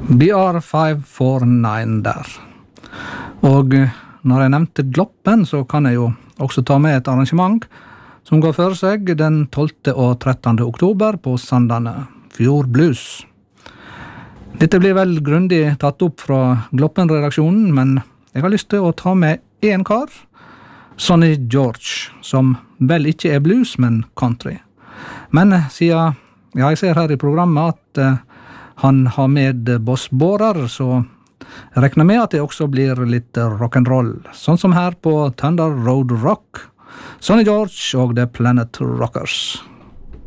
BR549 der. Og når jeg nevnte Gloppen, så kan jeg jo også ta med et arrangement som går for seg den 12. og 13. oktober på Sandane Fjord Blues. Dette blir vel grundig tatt opp fra Gloppen-redaksjonen, men jeg har lyst til å ta med en kar, Sonny George, som vel ikke er blues, men country. Men siden jeg ser her i programmet at han har med Boss Borer, så regner med at det også blir litt rock'n'roll, sånn som her på Thunder Road Rock. Sonny George og The Planet Rockers.